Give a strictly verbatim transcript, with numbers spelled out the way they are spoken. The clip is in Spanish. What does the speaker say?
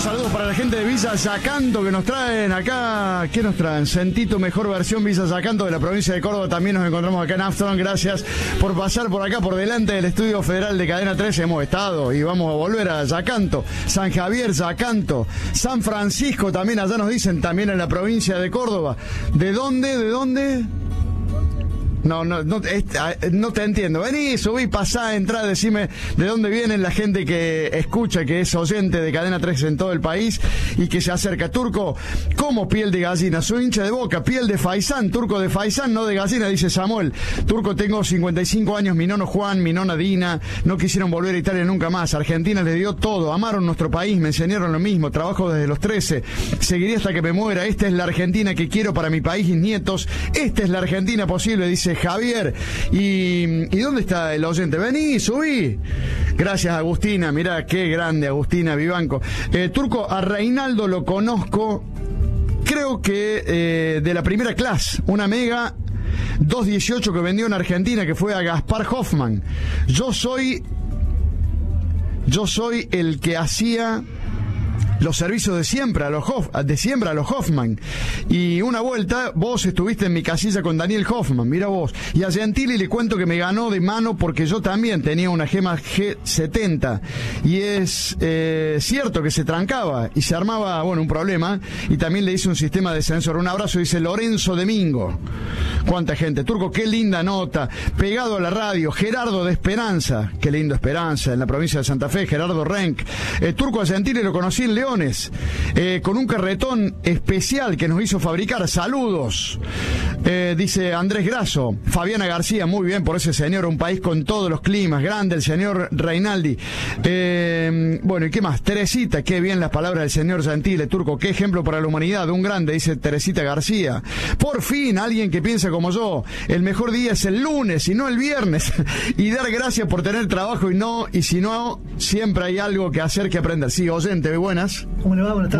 saludos para la gente de Villa Yacanto que nos traen acá. ¿Qué nos traen? Sentito, mejor versión Villa Yacanto de la provincia de Córdoba. También nos encontramos acá en Afton. Gracias por pasar por acá, por delante del Estudio Federal de Cadena tres. Hemos estado y vamos a volver a Yacanto. San Javier, Yacanto. San Francisco también, allá nos dicen, también en la provincia de Córdoba. ¿De dónde? ¿De dónde? No, no, no, no te entiendo. Vení, subí, pasá, entrá, decime de dónde vienen la gente que escucha, que es oyente de Cadena tres en todo el país y que se acerca. Turco, como piel de gallina, soy hincha de Boca, piel de faisán, Turco de faisán, no de gallina, dice Samuel. Turco, tengo cincuenta y cinco años, mi nono Juan, mi nona Dina, no quisieron volver a Italia nunca más. Argentina les dio todo, amaron nuestro país, me enseñaron lo mismo, trabajo desde los trece, seguiré hasta que me muera. Esta es la Argentina que quiero para mi país y nietos, esta es la Argentina posible, dice Javier. ¿Y, ¿y dónde está el oyente? Vení, subí. Gracias, Agustina. Mirá, qué grande, Agustina Vivanco. Eh, Turco, a Reinaldo lo conozco, creo que eh, de la primera clase, una Mega doscientos dieciocho que vendió en Argentina, que fue a Gaspar Hoffman. Yo soy, yo soy el que hacía los servicios de siembra a los Hoff, de siembra a los Hoffman. Y una vuelta vos estuviste en mi casilla con Daniel Hoffman, mira vos. Y a Gentili le cuento que me ganó de mano porque yo también tenía una Gema G setenta y es eh, cierto que se trancaba y se armaba, bueno, un problema, y también le hice un sistema de sensor. Un abrazo, dice Lorenzo Domingo. Cuánta gente. Turco, qué linda nota, pegado a la radio. Gerardo de Esperanza, qué lindo Esperanza, en la provincia de Santa Fe. Gerardo Renk. eh, Turco, a Gentili lo conocí en León, Eh, con un carretón especial que nos hizo fabricar. Saludos, eh, dice Andrés Grasso. Fabiana García, muy bien por ese señor, un país con todos los climas, grande el señor Reinaldi. Eh, bueno, ¿y qué más? Teresita, qué bien las palabras del señor Gentile. Turco, qué ejemplo para la humanidad, un grande, dice Teresita García. Por fin, alguien que piensa como yo, el mejor día es el lunes y no el viernes, y dar gracias por tener trabajo y no, y si no, siempre hay algo que hacer, que aprender. Sí, oyente, buenas. ¿Cómo le va? Buenas tardes.